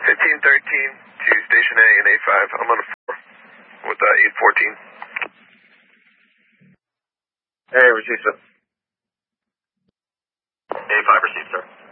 1513 to Station A and A5. I'm on a 4 with 814. Hey, receive, sir. A5 received, sir.